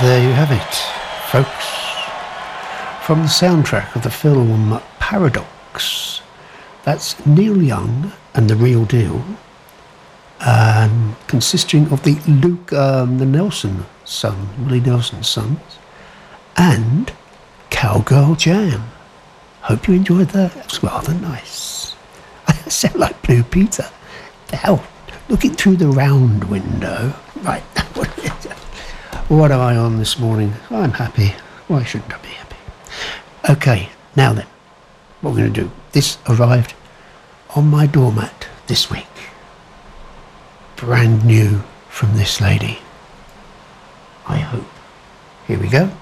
There you have it, folks. From the soundtrack of the film Paradox. That's Neil Young and The Real Deal, consisting of the Nelson son, Willie Nelson's sons, and Cowgirl Jam. Hope you enjoyed that. It was rather nice. I sound like Blue Peter. The hell, looking through the round window. Right, what am I on this morning? I'm happy. Why shouldn't I be happy? Okay, now then, what we're going to do. This arrived on my doormat this week. Brand new from this lady. I hope. Here we go.